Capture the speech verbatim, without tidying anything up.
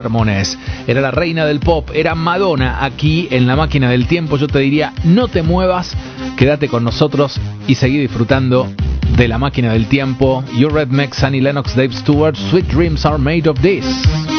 Ramones. Era la reina del pop, era Madonna aquí en La Máquina del Tiempo. Yo te diría, no te muevas, quédate con nosotros y seguí disfrutando de La Máquina del Tiempo. You Redneck, Annie Lennox, Dave Stewart, Sweet Dreams Are Made of This.